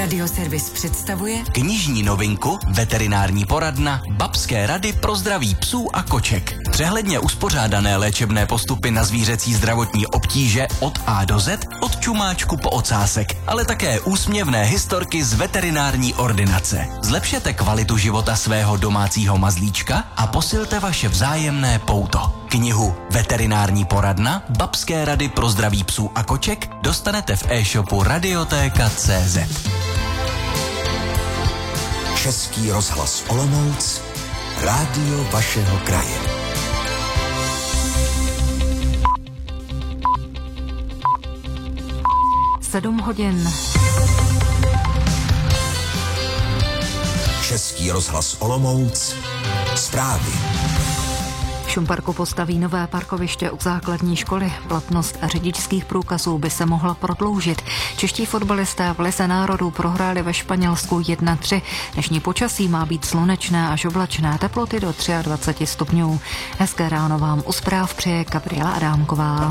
Radioservis představuje knižní novinku Veterinární poradna Babské rady pro zdraví psů a koček. Přehledně uspořádané léčebné postupy na zvířecí zdravotní obtíže od A do Z, od čumáčku po ocásek, ale také úsměvné historky z veterinární ordinace. Zlepšete kvalitu života svého domácího mazlíčka a posilte vaše vzájemné pouto. Knihu Veterinární poradna Babské rady pro zdraví psů a koček dostanete v e-shopu Radiotéka.cz. Český rozhlas Olomouc, rádio vašeho kraje. Sedm hodin. Český rozhlas Olomouc, zprávy. V Šumperku postaví nové parkoviště u základní školy. Platnost řidičských průkazů by se mohla prodloužit. Čeští fotbalisté v Lize národů prohráli ve Španělsku 1-3. Dnešní počasí má být slunečné až oblačné, teploty do 23 stupňů. Hezké ráno vám u zpráv přeje Gabriela Adámková.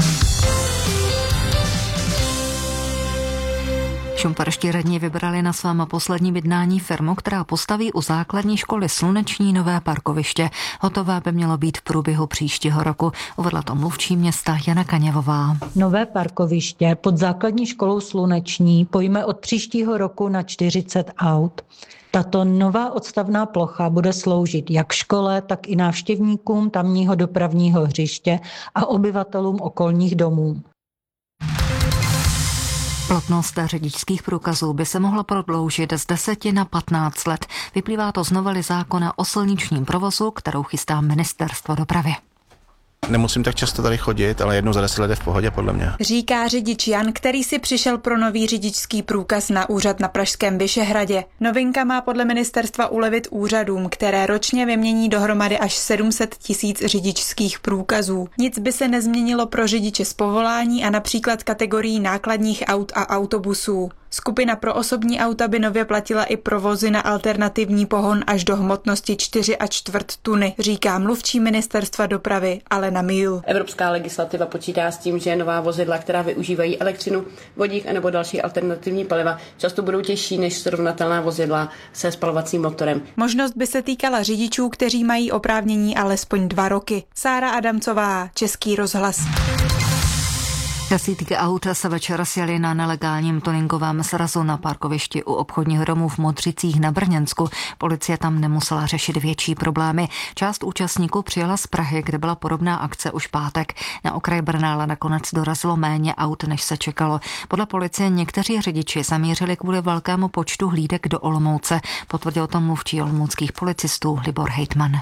Šumperští radní vybrali na svém posledním jednání firmu, která postaví u základní školy sluneční nové parkoviště. Hotové by mělo být v průběhu příštího roku, uvedla to mluvčí města Jana Kaněvová. Nové parkoviště pod základní školou sluneční pojme od příštího roku na 40 aut. Tato nová odstavná plocha bude sloužit jak škole, tak i návštěvníkům tamního dopravního hřiště a obyvatelům okolních domů. Platnost řidičských průkazů by se mohla prodloužit z 10 na 15 let. Vyplývá to z novely zákona o silničním provozu, kterou chystá Ministerstvo dopravy. Nemusím tak často tady chodit, ale jednou za 10 let je v pohodě podle mě. Říká řidič Jan, který si přišel pro nový řidičský průkaz na úřad na pražském Vyšehradě. Novinka má podle ministerstva ulevit úřadům, které ročně vymění dohromady až 700 000 řidičských průkazů. Nic by se nezměnilo pro řidiče z povolání a například kategorií nákladních aut a autobusů. Skupina pro osobní auta by nově platila i provozy na alternativní pohon až do hmotnosti 4,25 tuny, říká mluvčí ministerstva dopravy Alena Míl. Evropská legislativa počítá s tím, že nová vozidla, která využívají elektřinu, vodík nebo další alternativní paliva, často budou těžší než srovnatelná vozidla se spalovacím motorem. Možnost by se týkala řidičů, kteří mají oprávnění alespoň 2 roky. Sára Adamcová, Český rozhlas. Desítky aut se večer sjeli na nelegálním tuningovém srazu na parkovišti u obchodního domu v Modřicích na Brněnsku. Policie tam nemusela řešit větší problémy. Část účastníků přijela z Prahy, kde byla podobná akce už pátek. Na okraj Brna ale nakonec dorazilo méně aut, než se čekalo. Podle policie někteří řidiči zamířili kvůli velkému počtu hlídek do Olomouce. Potvrdil to mluvčí olomouckých policistů Libor Hejtman.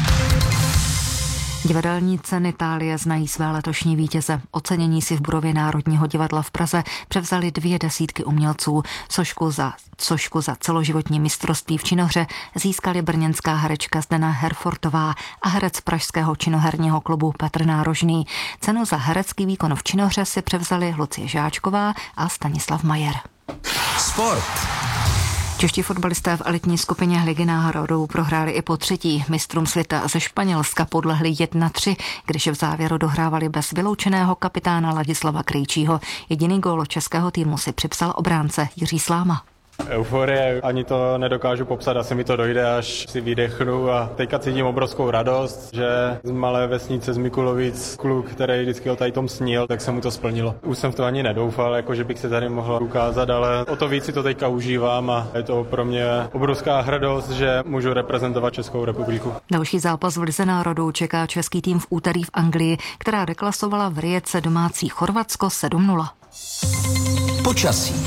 Divadelní ceny Thálie znají své letošní vítěze. Ocenění si v budově Národního divadla v Praze převzali 2 desítky umělců. Sošku za celoživotní mistrovství v činohře získali brněnská herečka Zdena Herfortová a herec pražského činoherního klubu Petr Nárožný. Cenu za herecký výkon v činohře si převzali Lucie Žáčková a Stanislav Majer. Sport. Čeští fotbalisté v elitní skupině Ligy národů prohráli i po třetí. Mistrům světa ze Španělska podlehli 1-3, když v závěru dohrávali bez vyloučeného kapitána Ladislava Krejčího. Jediný gól českého týmu si připsal obránce Jiří Sláma. Euforie, ani to nedokážu popsat, asi mi to dojde, až si vydechnu a teďka cítím obrovskou radost, že z malé vesnice z Mikulovic kluk, který vždycky o tady tom snil, tak se mu to splnilo. Už jsem v to ani nedoufal, jako že bych se tady mohl ukázat, ale o to víc si to teďka užívám a je to pro mě obrovská hrdost, že můžu reprezentovat Českou republiku. Další zápas v Lize národů čeká český tým v úterý v Anglii, která deklasovala v Rijece domácí Chorvatsko 7-0. Počasí.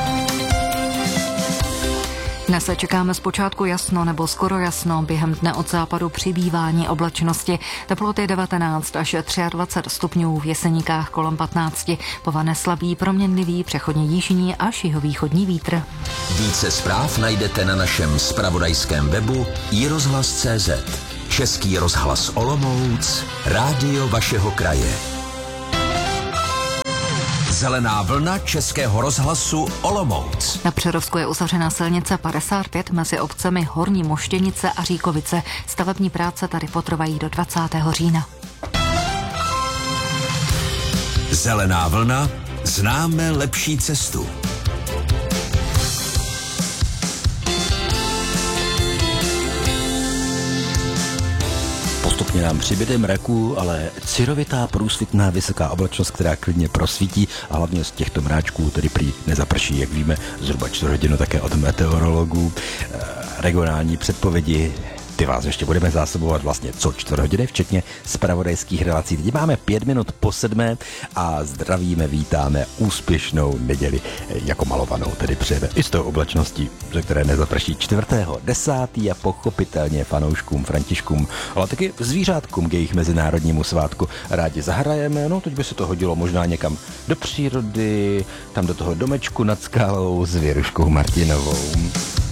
Dnes se čekáme zpočátku jasno nebo skoro jasno, během dne od západu přibývání oblačnosti, teploty 19 až 23 stupňů, v Jeseníkách kolem 15, povane slabý, proměnlivý, přechodně jižní až jihovýchodní vítr. Více zpráv najdete na našem zpravodajském webu iRozhlas.cz. Český rozhlas Olomouc, rádio vašeho kraje. Zelená vlna Českého rozhlasu Olomouc. Na Přerovsku je uzavřena silnice 55 mezi obcemi Horní Moštěnice a Říkovice. Stavební práce tady potrvají do 20. října. Zelená vlna, známe lepší cestu. Postupně nám přibyde mraků, ale cirovitá, průsvitná, vysoká oblačnost, která klidně prosvítí a hlavně z těchto mráčků tedy prý nezaprší, jak víme, zhruba 4 hodinu také od meteorologů. Regionální předpovědi, ty vás ještě budeme zásobovat vlastně co 4 hodiny, včetně zpravodajských relací. Teď máme 5 minut po 7 a zdravíme, vítáme úspěšnou neděli jako malovanou, tedy přejeme i s tou oblačností, ze které nezaprší 4.10. a pochopitelně fanouškům, Františkům, ale taky zvířátkům k jejich mezinárodnímu svátku rádi zahrajeme. No, teď by se to hodilo možná někam do přírody, tam do toho domečku nad skálou s Věruškou Martinovou.